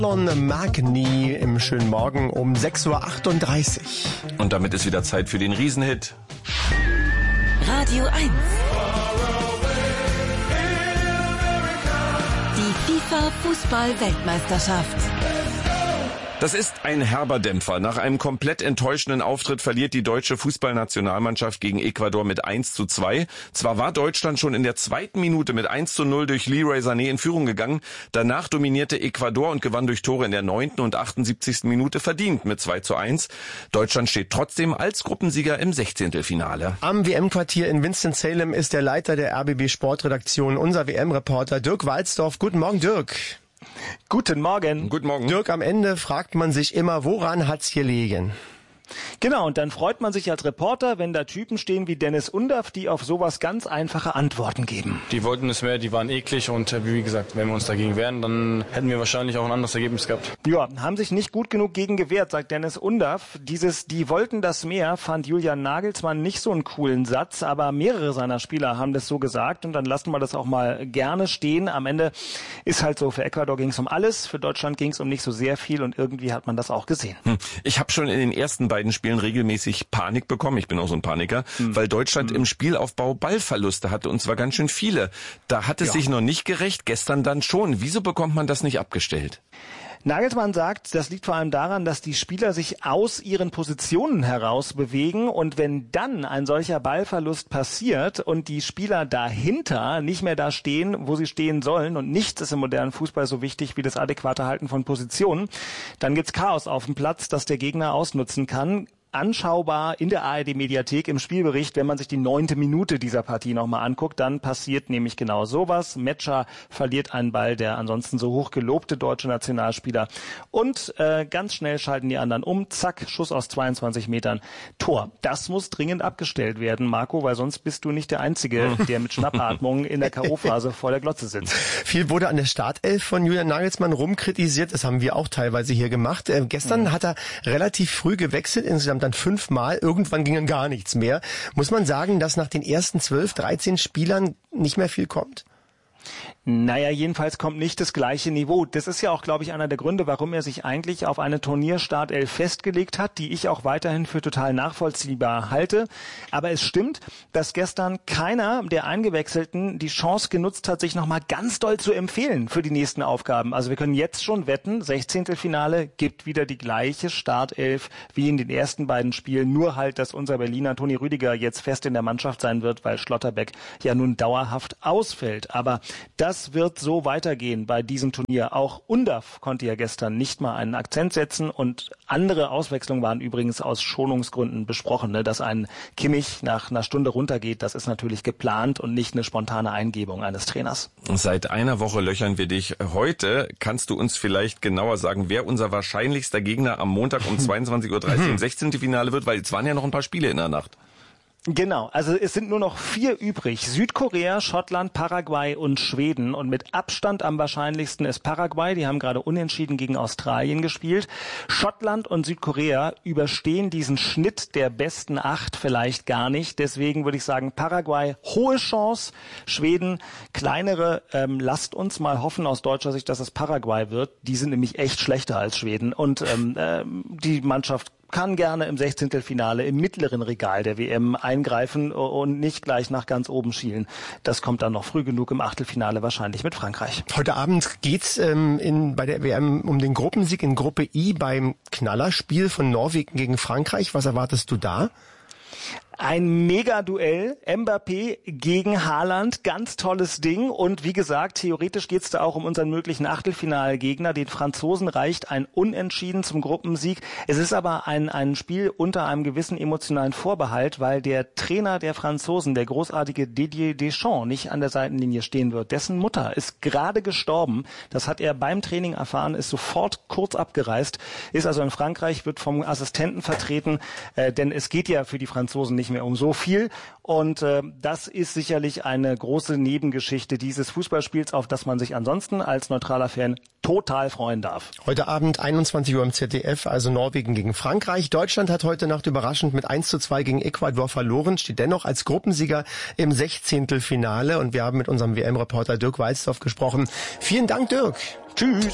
Magni im schönen Morgen um 6.38 Uhr. Und damit ist wieder Zeit für den Riesenhit. Radio 1. Die FIFA-Fußball-Weltmeisterschaft. Das ist ein herber Dämpfer. Nach einem komplett enttäuschenden Auftritt verliert die deutsche Fußballnationalmannschaft gegen Ecuador mit 1:2. Zwar war Deutschland schon in der zweiten Minute mit 1:0 durch Leroy Sané in Führung gegangen. Danach dominierte Ecuador und gewann durch Tore in der 9. und 78. Minute verdient mit 2:1. Deutschland steht trotzdem als Gruppensieger im 16. Finale. Am WM-Quartier in Winston-Salem ist der Leiter der RBB Sportredaktion, unser WM-Reporter Dirk Walzdorf. Guten Morgen, Dirk. Guten Morgen. Guten Morgen. Dirk, am Ende fragt man sich immer, woran hat's gelegen? Genau, und dann freut man sich als Reporter, wenn da Typen stehen wie Dennis Undaff, die auf sowas ganz einfache Antworten geben. Die wollten es mehr, die waren eklig und wie gesagt, wenn wir uns dagegen wehren, dann hätten wir wahrscheinlich auch ein anderes Ergebnis gehabt. Ja, haben sich nicht gut genug gegen gewehrt, sagt Dennis Undaff. Die wollten das mehr, fand Julian Nagelsmann nicht so einen coolen Satz, aber mehrere seiner Spieler haben das so gesagt und dann lassen wir das auch mal gerne stehen. Am Ende ist halt so, für Ecuador ging es um alles, für Deutschland ging es um nicht so sehr viel und irgendwie hat man das auch gesehen. Ich habe schon in den ersten beiden Spielen regelmäßig Panik bekommen. Ich bin auch so ein Paniker, weil Deutschland im Spielaufbau Ballverluste hatte und zwar ganz schön viele. Da hat es sich noch nicht gerecht, gestern dann schon. Wieso bekommt man das nicht abgestellt? Nagelsmann sagt, das liegt vor allem daran, dass die Spieler sich aus ihren Positionen heraus bewegen und wenn dann ein solcher Ballverlust passiert und die Spieler dahinter nicht mehr da stehen, wo sie stehen sollen und nichts ist im modernen Fußball so wichtig wie das adäquate Halten von Positionen, dann gibt's Chaos auf dem Platz, das der Gegner ausnutzen kann. Anschaubar in der ARD-Mediathek im Spielbericht, wenn man sich die 9. Minute dieser Partie nochmal anguckt, dann passiert nämlich genau sowas. Metscher verliert einen Ball, der ansonsten so hoch gelobte deutsche Nationalspieler und ganz schnell schalten die anderen um. Zack, Schuss aus 22 Metern, Tor. Das muss dringend abgestellt werden, Marco, weil sonst bist du nicht der Einzige, der mit Schnappatmung in der K.O.-Phase vor der Glotze sitzt. Viel wurde an der Startelf von Julian Nagelsmann rumkritisiert, das haben wir auch teilweise hier gemacht. Gestern hat er relativ früh gewechselt, insgesamt dann 5-mal, irgendwann ging dann gar nichts mehr. Muss man sagen, dass nach den ersten 12, 13 Spielern nicht mehr viel kommt? Naja, jedenfalls kommt nicht das gleiche Niveau. Das ist ja auch, glaube ich, einer der Gründe, warum er sich eigentlich auf eine Turnierstartelf festgelegt hat, die ich auch weiterhin für total nachvollziehbar halte. Aber es stimmt, dass gestern keiner der Eingewechselten die Chance genutzt hat, sich nochmal ganz doll zu empfehlen für die nächsten Aufgaben. Also wir können jetzt schon wetten, 16. Finale gibt wieder die gleiche Startelf wie in den ersten beiden Spielen. Nur halt, dass unser Berliner Toni Rüdiger jetzt fest in der Mannschaft sein wird, weil Schlotterbeck ja nun dauerhaft ausfällt. Aber das wird so weitergehen bei diesem Turnier. Auch Undaff konnte ja gestern nicht mal einen Akzent setzen und andere Auswechslungen waren übrigens aus Schonungsgründen besprochen. Ne? Dass ein Kimmich nach einer Stunde runtergeht, das ist natürlich geplant und nicht eine spontane Eingebung eines Trainers. Seit einer Woche löchern wir dich. Heute kannst du uns vielleicht genauer sagen, wer unser wahrscheinlichster Gegner am Montag um 22.30 Uhr im 16. Finale wird, weil es waren ja noch ein paar Spiele in der Nacht. Genau, also es sind nur noch 4 übrig. Südkorea, Schottland, Paraguay und Schweden. Und mit Abstand am wahrscheinlichsten ist Paraguay. Die haben gerade unentschieden gegen Australien gespielt. Schottland und Südkorea überstehen diesen Schnitt der besten 8 vielleicht gar nicht. Deswegen würde ich sagen, Paraguay, hohe Chance. Schweden, kleinere. Lasst uns mal hoffen aus deutscher Sicht, dass es Paraguay wird. Die sind nämlich echt schlechter als Schweden. Und die Mannschaft kann gerne im 16. Finale im mittleren Regal der WM eingreifen und nicht gleich nach ganz oben schielen. Das kommt dann noch früh genug im Achtelfinale wahrscheinlich mit Frankreich. Heute Abend geht's bei der WM um den Gruppensieg in Gruppe I beim Knallerspiel von Norwegen gegen Frankreich. Was erwartest du da? Ein Mega-Duell, Mbappé gegen Haaland, ganz tolles Ding und wie gesagt, theoretisch geht's da auch um unseren möglichen Achtelfinalgegner. Den Franzosen reicht ein Unentschieden zum Gruppensieg. Es ist aber ein Spiel unter einem gewissen emotionalen Vorbehalt, weil der Trainer der Franzosen, der großartige Didier Deschamps, nicht an der Seitenlinie stehen wird. Dessen Mutter ist gerade gestorben, das hat er beim Training erfahren, ist sofort kurz abgereist, ist also in Frankreich, wird vom Assistenten vertreten, denn es geht ja für die Franzosen nicht mehr um so viel und das ist sicherlich eine große Nebengeschichte dieses Fußballspiels, auf das man sich ansonsten als neutraler Fan total freuen darf. Heute Abend 21 Uhr im ZDF, also Norwegen gegen Frankreich. Deutschland hat heute Nacht überraschend mit 1:2 gegen Ecuador verloren, steht dennoch als Gruppensieger im 16. Finale und wir haben mit unserem WM-Reporter Dirk Walzdorf gesprochen. Vielen Dank, Dirk. Tschüss.